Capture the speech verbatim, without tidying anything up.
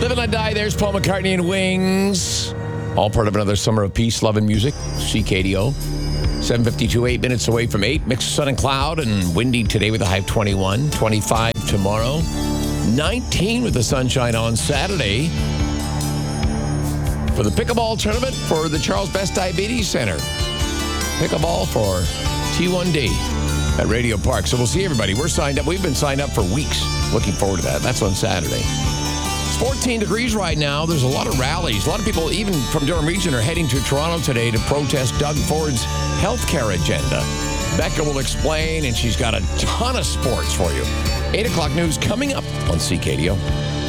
Live and Let Die, there's Paul McCartney and Wings. All part of another summer of peace, love, and music. C K D O. seven fifty-two, eight minutes away from eight. Mixed sun and cloud and windy today with a high of twenty-one. twenty-five tomorrow. nineteen with the sunshine on Saturday. For the pickleball tournament for the Charles Best Diabetes Center. Pickleball for T one D at Radio Park. So we'll see everybody. We're signed up. We've been signed up for weeks. Looking forward to that. That's on Saturday. It's fourteen degrees right now. There's a lot of rallies. A lot of people, even from Durham Region, are heading to Toronto today to protest Doug Ford's healthcare agenda. Becca will explain, and she's got a ton of sports for you. eight o'clock news coming up on C K D O.